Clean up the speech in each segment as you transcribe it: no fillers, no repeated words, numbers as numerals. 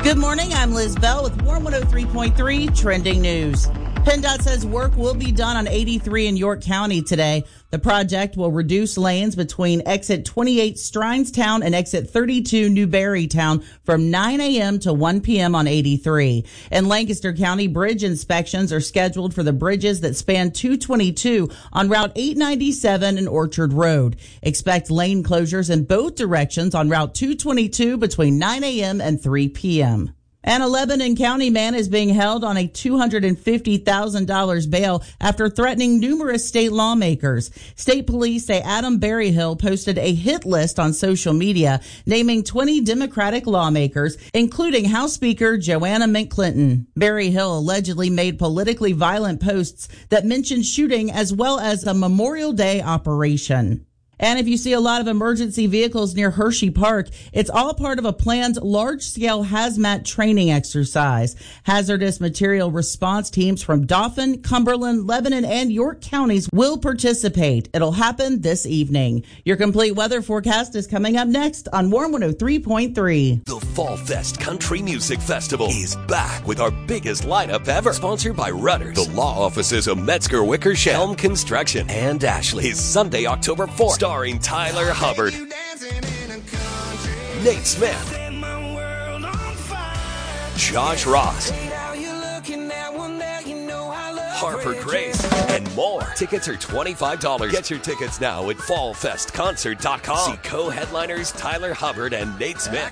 Good morning, I'm Liz Bell with Warm 103.3 Trending News. PennDOT says work will be done on 83 in York County today. The project will reduce lanes between exit 28 Strinestown and exit 32 Newberrytown from 9 a.m. to 1 p.m. on 83. In Lancaster County, bridge inspections are scheduled for the bridges that span 222 on Route 897 and Orchard Road. Expect lane closures in both directions on Route 222 between 9 a.m. and 3 p.m. An Lebanon County man is being held on a $250,000 bail after threatening numerous state lawmakers. State police say Adam Berryhill posted a hit list on social media naming 20 Democratic lawmakers, including House Speaker Joanna McClinton. Berryhill allegedly made politically violent posts that mentioned shooting as well as a Memorial Day operation. And if you see a lot of emergency vehicles near Hershey Park, it's all part of a planned large-scale hazmat training exercise. Hazardous material response teams from Dauphin, Cumberland, Lebanon, and York counties will participate. It'll happen this evening. Your complete weather forecast is coming up next on Warm 103.3. The Fall Fest Country Music Festival is back with our biggest lineup ever. Sponsored by Rudders, the law offices of Metzger Wickersham, Helm Construction, and Ashley. Is Sunday, October 4th. Starring Tyler Hubbard, Nate Smith, Josh Ross, Harper Grace, and more. Tickets are $25. Get your tickets now at fallfestconcert.com. See co-headliners Tyler Hubbard and Nate Smith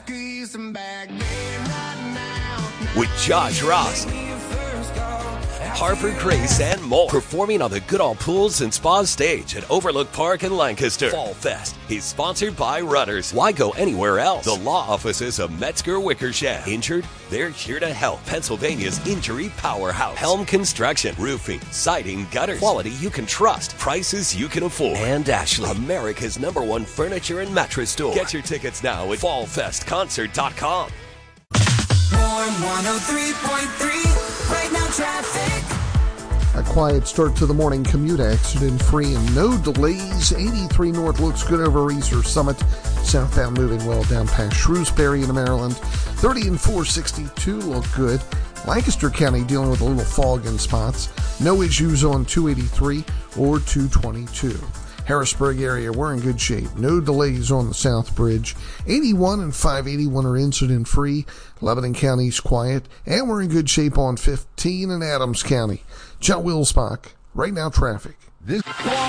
with Josh Ross, Harper Grace, and more. Performing on the Goodall Pools and Spa stage at Overlook Park in Lancaster. Fall Fest is sponsored by Rudders. Why go anywhere else? The law offices of Metzger Wickersham. Injured? They're here to help. Pennsylvania's injury powerhouse. Helm Construction. Roofing, siding, gutters. Quality you can trust. Prices you can afford. And Ashley, America's #1 furniture and mattress store. Get your tickets now at fallfestconcert.com. Warm 103.3, right now traffic. A quiet start to the morning commute, accident-free and no delays. 83 North looks good over Reeser Summit. Southbound moving well down past Shrewsbury into Maryland. 30 and 462 look good. Lancaster County dealing with a little fog in spots. No issues on 283 or 222. Harrisburg area, we're in good shape. No delays on the South Bridge. 81 and 581 are incident-free. Lebanon County's quiet. And we're in good shape on 15 in Adams County. John Wilsbach, right now traffic. Warm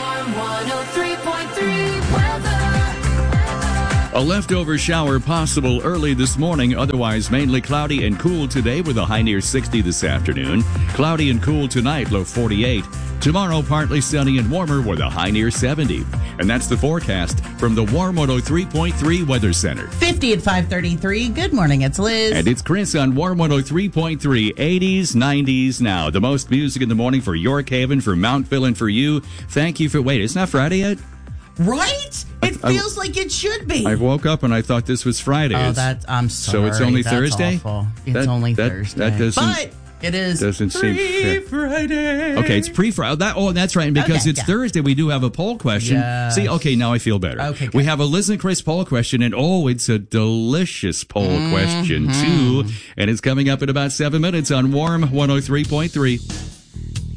103.3 weather. A leftover shower possible early this morning, otherwise mainly cloudy and cool today with a high near 60 this afternoon. Cloudy and cool tonight, low 48. Tomorrow, partly sunny and warmer with a high near 70. And that's the forecast from the Warm 103.3 Weather Center. 50 at 5:33. Good morning, it's Liz. And it's Chris on Warm 103.3. 80s, 90s now. The most music in the morning for York Haven, for Mountville, and for you. Thank you for waiting. It's not Friday yet? Right? It feels like it should be. I woke up and I thought this was Friday. Oh, I'm sorry. So it's only That's Thursday? Awful. It's only Thursday. That doesn't... But it is doesn't seem fair. Friday. Okay, it's pre-Friday. That's right. And because it's Thursday, we do have a poll question. Yes. See, okay, now I feel better. Okay, good. We have a Liz and Chris poll question, and it's a delicious poll question, too. And it's coming up in about 7 minutes on Warm 103.3.